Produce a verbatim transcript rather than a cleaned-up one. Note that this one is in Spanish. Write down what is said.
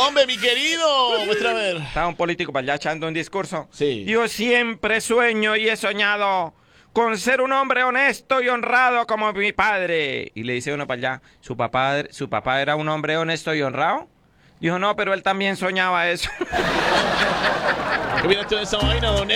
hombre, mi querido. Muestra a ver. Estaba un político para allá echando un discurso. Sí. Yo siempre sueño y he soñado con ser un hombre honesto y honrado como mi padre. Y le dice uno para allá, ¿su papá, su papá era un hombre honesto y honrado? Dijo, no, pero él también soñaba eso. ¿Qué miraste de esa vaina, don